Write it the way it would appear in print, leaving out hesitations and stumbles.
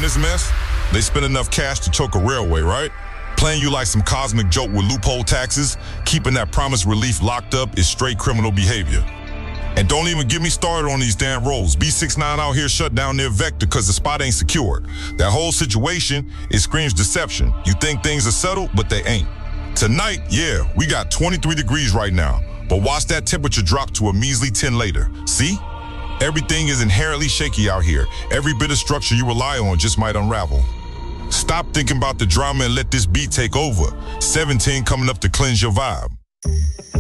in this mess? They spend enough cash to choke a railway, right? Playing you like some cosmic joke with loophole taxes, keeping that promised relief locked up is straight criminal behavior. And don't even get me started on these damn roads. B69 out here shut down their vector because the spot ain't secured. That whole situation, it screams deception. You think things are settled, but they ain't. Tonight, yeah, we got 23 degrees right now, but watch that temperature drop to a measly 10 later. See? Everything is inherently shaky out here. Every bit of structure you rely on just might unravel. Stop thinking about the drama and let this beat take over. 17 coming up to cleanse your vibe.